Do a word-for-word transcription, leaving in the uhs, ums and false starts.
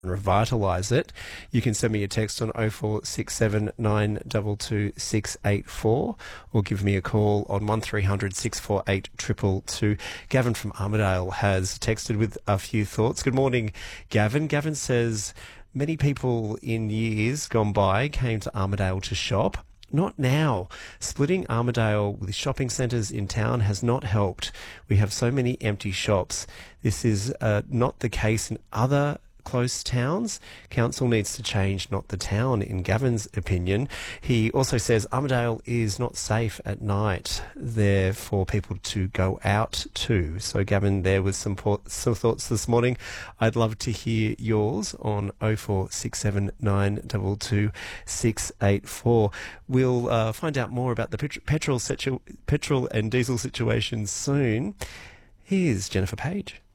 and revitalise it. You can send me a text on oh four six seven nine two two six eight four or give me a call on one three hundred six four eight two two two. Gavin from Armidale has texted with a few thoughts. Good morning, Gavin. Gavin says many people in years gone by came to Armidale to shop. Not now. Splitting Armidale with shopping centres in town has not helped. We have so many empty shops. This is uh, not the case in other close towns. Council needs to change, not the town, in Gavin's opinion. He also says Armidale is not safe at night. There for people to go out to. So Gavin, there was some, some thoughts this morning. I'd love to hear yours on oh four six seven nine two two six eight four. We'll uh, find out more about the pet- petrol, situ- petrol and diesel situation soon. Here's Jennifer Page.